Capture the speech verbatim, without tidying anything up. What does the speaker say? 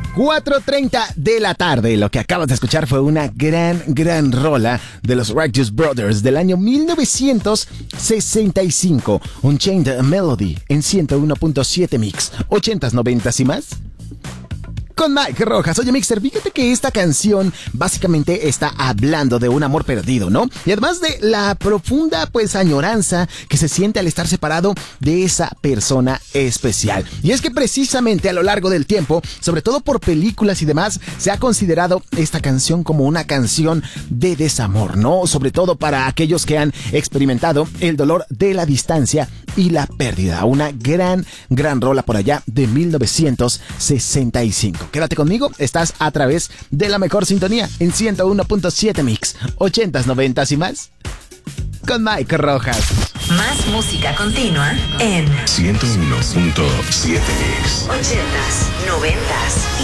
cuatro treinta de la tarde. Lo que acabas de escuchar fue una gran, gran rola de los Righteous Brothers del año mil novecientos sesenta y cinco. Unchained Melody en ciento uno punto siete Mix. ochentas, noventas y más. Con Mike Rojas. Oye, Mixer, fíjate que esta canción básicamente está hablando de un amor perdido, ¿no? Y además de la profunda, pues, añoranza que se siente al estar separado de esa persona especial. Y es que precisamente a lo largo del tiempo, sobre todo por películas y demás, se ha considerado esta canción como una canción de desamor, ¿no? Sobre todo para aquellos que han experimentado el dolor de la distancia y la pérdida. Una gran, gran rola por allá de mil novecientos sesenta y cinco. Quédate conmigo, estás a través de la mejor sintonía en ciento uno punto siete Mix, ochentas, noventas y más, con Mike Rojas. Más música continua en ciento uno punto siete Mix. ochentas, noventas